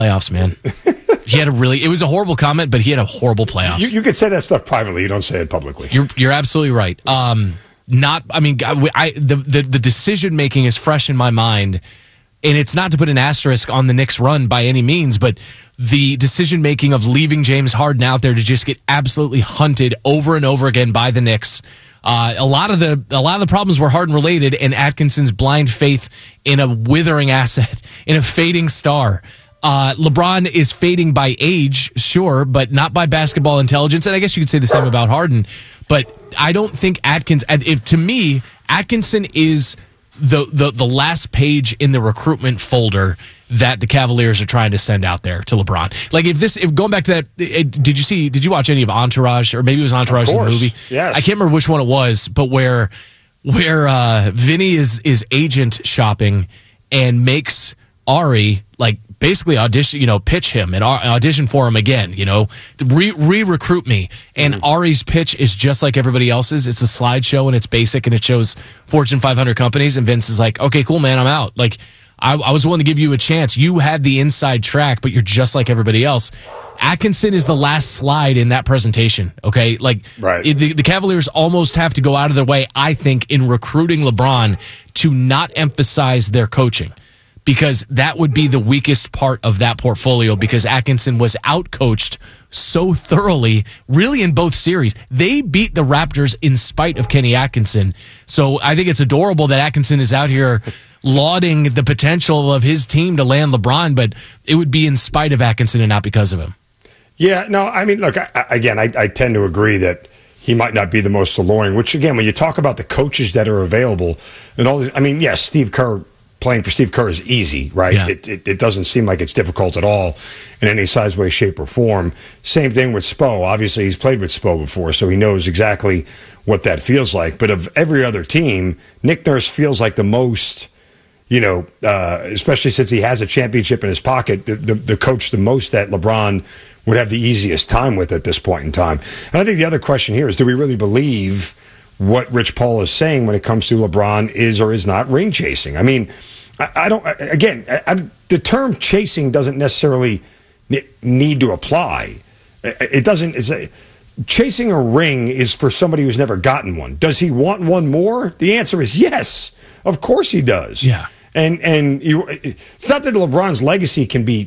playoffs, man. It was a horrible comment, but he had a horrible playoffs. You could say that stuff privately. You don't say it publicly. You're absolutely right. The decision making is fresh in my mind, and it's not to put an asterisk on the Knicks' run by any means, but the decision making of leaving James Harden out there to just get absolutely hunted over and over again by the Knicks. A lot of the problems were Harden related, and Atkinson's blind faith in a withering asset, in a fading star. LeBron is fading by age, sure, but not by basketball intelligence. And I guess you could say the same about Harden. But I don't think to me, Atkinson is the last page in the recruitment folder that the Cavaliers are trying to send out there to LeBron. Like if going back to that, did you watch any of Entourage, or maybe it was Entourage, the movie? Yes. I can't remember which one it was, but where Vinny is agent shopping and makes Ari basically pitch him and audition for him again, re-recruit me. And Ari's pitch is just like everybody else's. It's a slideshow and it's basic and it shows Fortune 500 companies. And Vince is like, okay, cool, man, I'm out. I was willing to give you a chance. You had the inside track, but you're just like everybody else. Atkinson is the last slide in that presentation, okay? Right. The Cavaliers almost have to go out of their way, I think, in recruiting LeBron to not emphasize their coaching, because that would be the weakest part of that portfolio, because Atkinson was outcoached so thoroughly, really, in both series. They beat the Raptors in spite of Kenny Atkinson. So I think it's adorable that Atkinson is out here lauding the potential of his team to land LeBron, but it would be in spite of Atkinson and not because of him. Yeah, no, I mean, look, I tend to agree that he might not be the most alluring, which, again, when you talk about the coaches that are available and all this, I mean, yes, Steve Kerr, playing for Steve Kerr is easy, right? Yeah. It doesn't seem like it's difficult at all in any size, way, shape, or form. Same thing with Spo. Obviously, he's played with Spo before, so he knows exactly what that feels like. But of every other team, Nick Nurse feels like the most, especially since he has a championship in his pocket, the coach the most that LeBron would have the easiest time with at this point in time. And I think the other question here is, do we really believe what Rich Paul is saying when it comes to LeBron is or is not ring chasing? I mean, I don't, again, the term chasing doesn't necessarily need to apply. It doesn't, chasing a ring is for somebody who's never gotten one. Does he want one more? The answer is yes. Of course he does. Yeah. And it's not that LeBron's legacy can be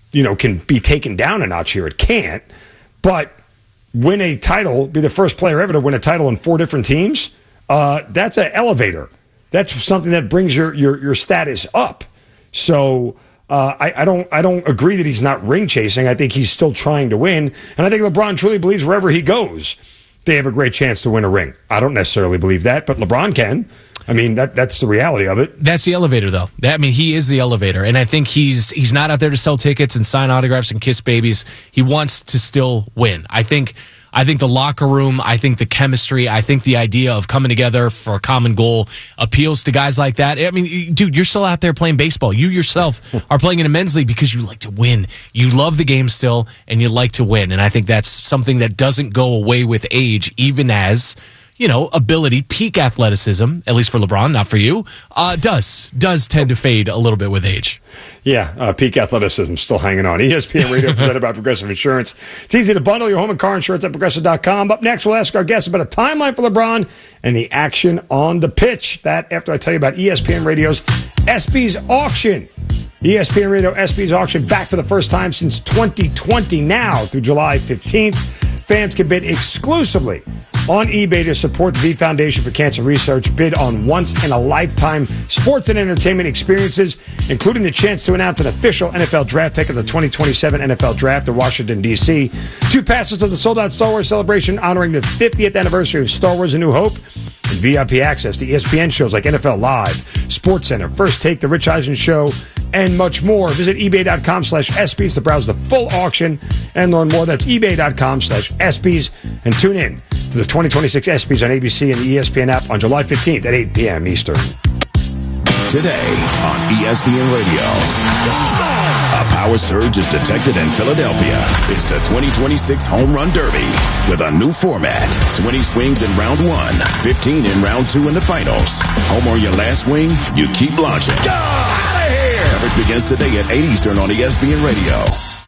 taken down a notch here. It can't. But win a title, be the first player ever to win a title in 4 different teams, that's an elevator. That's something that brings your status up. So I don't agree that he's not ring chasing. I think he's still trying to win, and I think LeBron truly believes wherever he goes, they have a great chance to win a ring. I don't necessarily believe that, but LeBron can. I mean, that's the reality of it. That's the elevator, though. He is the elevator, and I think he's not out there to sell tickets and sign autographs and kiss babies. He wants to still win. I think the locker room, I think the chemistry, I think the idea of coming together for a common goal appeals to guys like that. I mean, dude, you're still out there playing baseball. You yourself are playing in a men's league because you like to win. You love the game still, and you like to win. And I think that's something that doesn't go away with age, even as, ability, peak athleticism, at least for LeBron, not for you, does tend to fade a little bit with age. Yeah, peak athleticism still hanging on. ESPN Radio presented by Progressive Insurance. It's easy to bundle your home and car insurance at Progressive.com. Up next, we'll ask our guests about a timeline for LeBron and the action on the pitch. That after I tell you about ESPN Radio's ESPYs auction. ESPN Radio ESPYs auction back for the first time since 2020 now through July 15th. Fans can bid exclusively on eBay to support the V Foundation for Cancer Research. Bid on once-in-a-lifetime sports and entertainment experiences, including the chance to announce an official NFL draft pick of the 2027 NFL Draft in Washington, D.C., 2 passes to the sold-out Star Wars celebration honoring the 50th anniversary of Star Wars A New Hope, and VIP access to ESPN shows like NFL Live, SportsCenter, First Take, The Rich Eisen Show, and much more. Visit ebay.com/ESPYs to browse the full auction and learn more. That's ebay.com/ESPYs, and tune in to the 2026 ESPYs on ABC and the ESPN app on July 15th at 8 p.m. Eastern. Today on ESPN Radio. A power surge is detected in Philadelphia. It's the 2026 Home Run Derby with a new format. 20 swings in round 1, 15 in round 2 in the finals. Home or your last swing, you keep launching. Out of here! coverage begins today at 8 Eastern on ESPN Radio.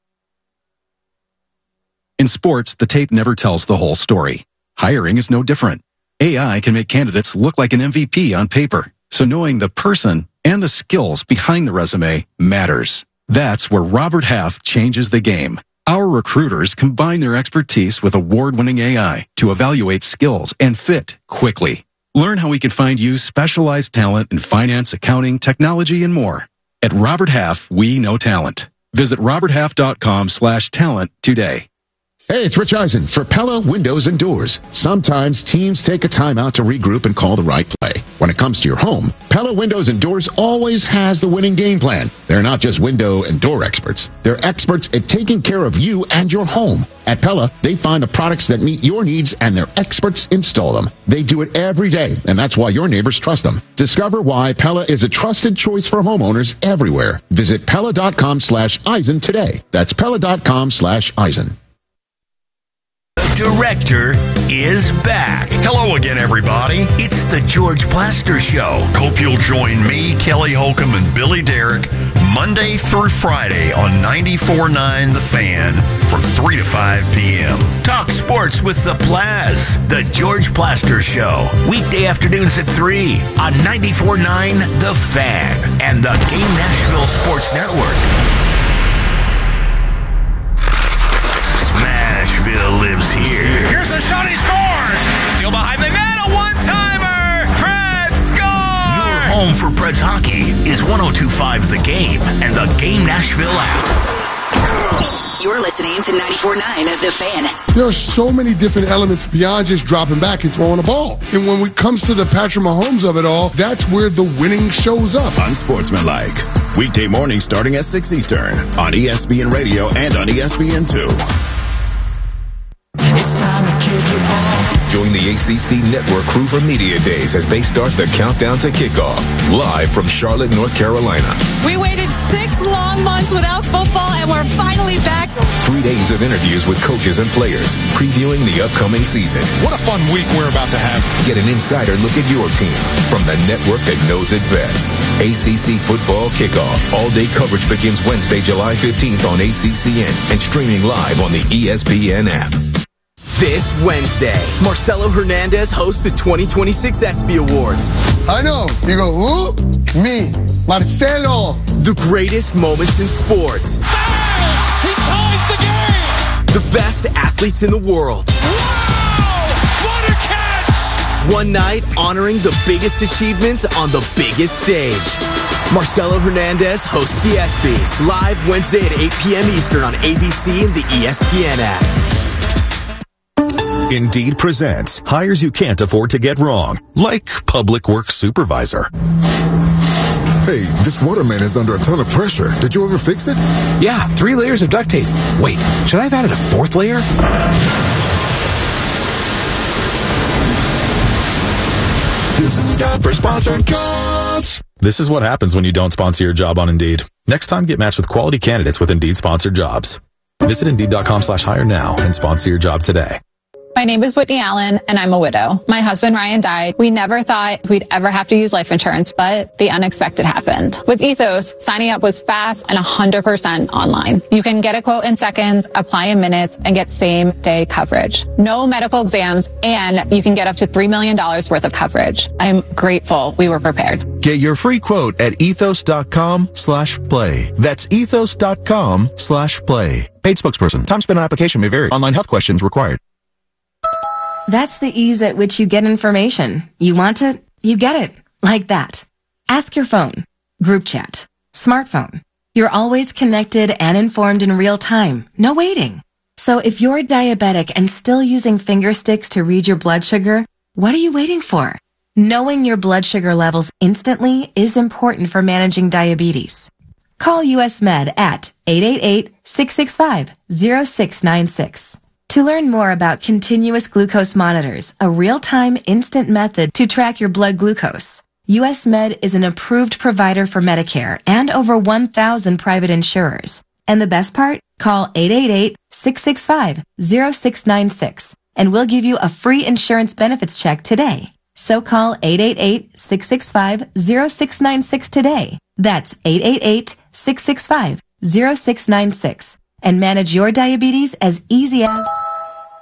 In sports, the tape never tells the whole story. Hiring is no different. AI can make candidates look like an MVP on paper, so knowing the person and the skills behind the resume matters. That's where Robert Half changes the game. Our recruiters combine their expertise with award-winning AI to evaluate skills and fit quickly. Learn how we can find you specialized talent in finance, accounting, technology, and more. At Robert Half, we know talent. Visit roberthalf.com/talent today. Hey, it's Rich Eisen for Pella Windows and Doors. Sometimes teams take a timeout to regroup and call the right play. When it comes to your home, Pella Windows and Doors always has the winning game plan. They're not just window and door experts. They're experts at taking care of you and your home. At Pella, they find the products that meet your needs and their experts install them. They do it every day, and that's why your neighbors trust them. Discover why Pella is a trusted choice for homeowners everywhere. Visit Pella.com/Eisen today. That's Pella.com/Eisen. Director is back. Hello again, everybody. It's the George Plaster Show. Hope you'll join me, Kelly Holcomb, and Billy Derrick Monday through Friday on 94.9 The Fan from 3 to 5 p.m. Talk sports with the Plaz. The George Plaster Show. Weekday afternoons at 3 on 94.9 The Fan and the Game Nashville Sports Network. Smashville lives here. Here's a shot, he scores! Steal behind the net, a one-timer! Preds score! Your home for Preds hockey is 102.5 The Game and the Game Nashville app. You're listening to 94.9 The Fan. There are so many different elements beyond just dropping back and throwing a ball. And when it comes to the Patrick Mahomes of it all, that's where the winning shows up. Unsportsmanlike. Weekday mornings starting at 6 Eastern on ESPN Radio and on ESPN2. It's time to kick it off. Join the ACC Network crew for Media Days as they start the countdown to kickoff. Live from Charlotte, North Carolina. We waited 6 long months without football, and we're finally back. 3 days of interviews with coaches and players, previewing the upcoming season. What a fun week we're about to have. Get an insider look at your team from the network that knows it best. ACC Football Kickoff. All-day coverage begins Wednesday, July 15th on ACCN and streaming live on the ESPN app. This Wednesday, Marcelo Hernandez hosts the 2026 ESPY Awards. I know. You go, who? Me, Marcelo. The greatest moments in sports. Bang! He ties the game! The best athletes in the world. Wow! What a catch! One night honoring the biggest achievements on the biggest stage. Marcelo Hernandez hosts the ESPYs live Wednesday at 8 p.m. Eastern on ABC and the ESPN app. Indeed presents hires you can't afford to get wrong, like public works supervisor. Hey, this waterman is under a ton of pressure. Did you ever fix it? Yeah, 3 layers of duct tape. Wait, should I have added a 4th layer? This is time for sponsored jobs. This is what happens when you don't sponsor your job on Indeed. Next time, get matched with quality candidates with Indeed sponsored jobs. Visit Indeed.com/hire now and sponsor your job today. My name is Whitney Allen, and I'm a widow. My husband, Ryan, died. We never thought we'd ever have to use life insurance, but the unexpected happened. With Ethos, signing up was fast and 100% online. You can get a quote in seconds, apply in minutes, and get same-day coverage. No medical exams, and you can get up to $3 million worth of coverage. I'm grateful we were prepared. Get your free quote at ethos.com/play. That's ethos.com/play. Paid spokesperson. Time spent on application may vary. Online health questions required. That's the ease at which you get information. You want it, you get it. Like that. Ask your phone. Group chat. Smartphone. You're always connected and informed in real time. No waiting. So if you're diabetic and still using finger sticks to read your blood sugar, what are you waiting for? Knowing your blood sugar levels instantly is important for managing diabetes. Call US Med at 888-665-0696. To learn more about continuous glucose monitors, a real-time instant method to track your blood glucose, US Med is an approved provider for Medicare and over 1,000 private insurers. And the best part? Call 888-665-0696 and we'll give you a free insurance benefits check today. So call 888-665-0696 today. That's 888-665-0696 and manage your diabetes as easy as